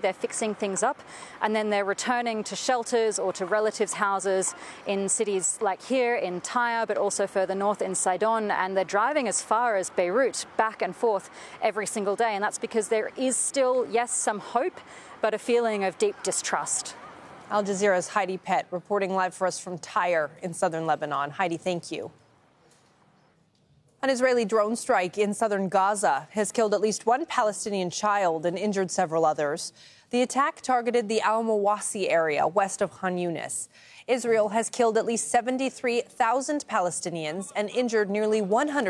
they're fixing things up, and then they're returning to shelters or to relatives' houses in cities like here in Tyre, but also further north in Sidon, and they're driving as far as Beirut, back and forth every single day. And that's because there is still, yes, some hope, but a feeling of deep distrust. Al Jazeera's Heidi Pett reporting live for us from Tyre in southern Lebanon. Heidi, thank you. An Israeli drone strike in southern Gaza has killed at least one Palestinian child and injured several others. The attack targeted the Al-Mawasi area west of Khan Yunis. Israel has killed at least 73,000 Palestinians and injured nearly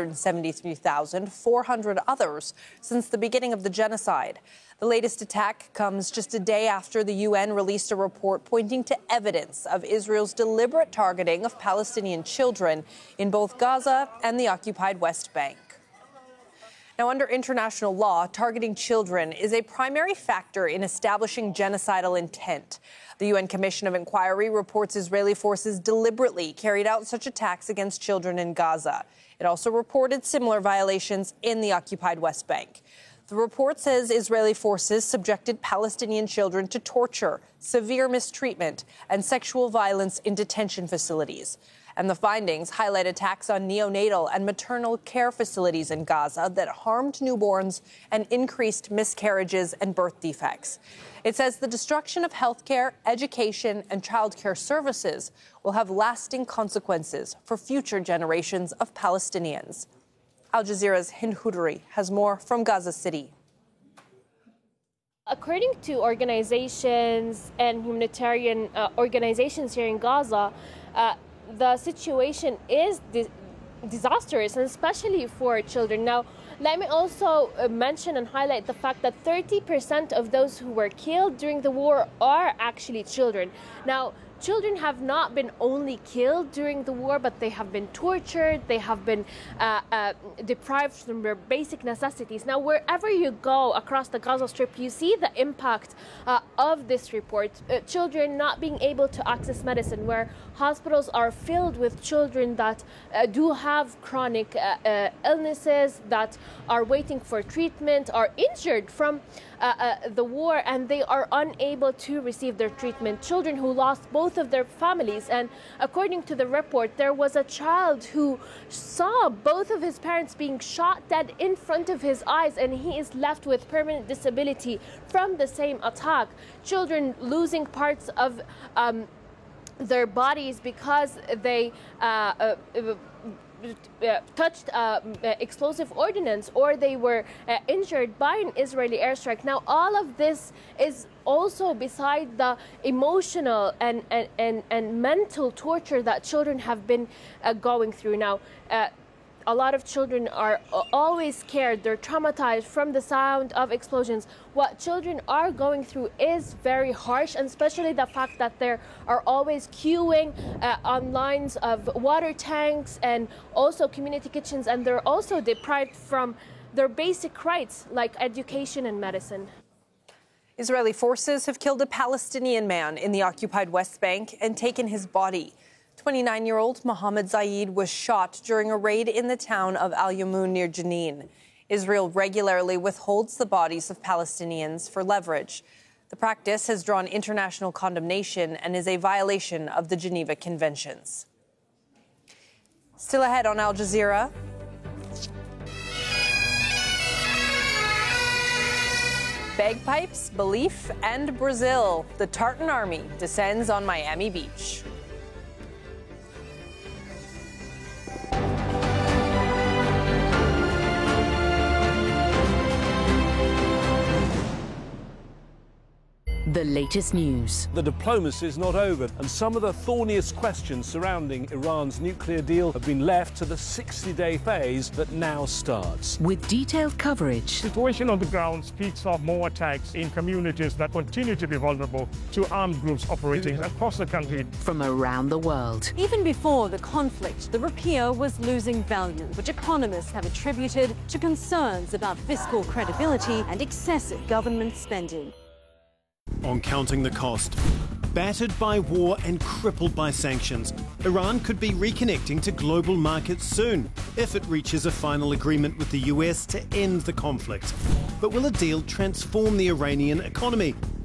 173,400 others since the beginning of the genocide. The latest attack comes just a day after the UN released a report pointing to evidence of Israel's deliberate targeting of Palestinian children in both Gaza and the occupied West Bank. Now, under international law, targeting children is a primary factor in establishing genocidal intent. The UN Commission of Inquiry reports Israeli forces deliberately carried out such attacks against children in Gaza. It also reported similar violations in the occupied West Bank. The report says Israeli forces subjected Palestinian children to torture, severe mistreatment, and sexual violence in detention facilities. And the findings highlight attacks on neonatal and maternal care facilities in Gaza that harmed newborns and increased miscarriages and birth defects. It says the destruction of healthcare, education, and childcare services will have lasting consequences for future generations of Palestinians. Al Jazeera's Hind Huduri has more from Gaza City. According to organizations and humanitarian organizations here in Gaza, the situation is disastrous, and especially for children. Now, let me also mention and highlight the fact that 30% of those who were killed during the war are actually children. Now, children have not been only killed during the war, but they have been tortured, they have been deprived from their basic necessities. Now, wherever you go across the Gaza Strip, you see the impact of this report. Children not being able to access medicine, where hospitals are filled with children that do have chronic illnesses, that are waiting for treatment, are injured from the war, and they are unable to receive their treatment. Children who lost both of their families, and according to the report, there was a child who saw both of his parents being shot dead in front of his eyes, and he is left with permanent disability from the same attack. Children losing parts of their bodies because they touched explosive ordnance, or they were injured by an Israeli airstrike. Now, all of this is also beside the emotional and mental torture that children have been going through. Now, a lot of children are always scared. They're traumatized from the sound of explosions. What children are going through is very harsh, and especially the fact that they are always queuing on lines of water tanks and also community kitchens, and they're also deprived from their basic rights like education and medicine. Israeli forces have killed a Palestinian man in the occupied West Bank and taken his body. 29-year-old Mohammed Zaid was shot during a raid in the town of Al-Yamoun near Jenin. Israel regularly withholds the bodies of Palestinians for leverage. The practice has drawn international condemnation and is a violation of the Geneva Conventions. Still ahead on Al Jazeera. Bagpipes, belief, and Brazil. The Tartan Army descends on Miami Beach. The latest news. The diplomacy is not over, and some of the thorniest questions surrounding Iran's nuclear deal have been left to the 60-day phase that now starts. With detailed coverage. The situation on the ground speaks of more attacks in communities that continue to be vulnerable to armed groups operating across the country. From around the world. Even before the conflict, the rupiah was losing value, which economists have attributed to concerns about fiscal credibility and excessive government spending. On counting the cost. Battered by war and crippled by sanctions, Iran could be reconnecting to global markets soon if it reaches a final agreement with the US to end the conflict. But will a deal transform the Iranian economy?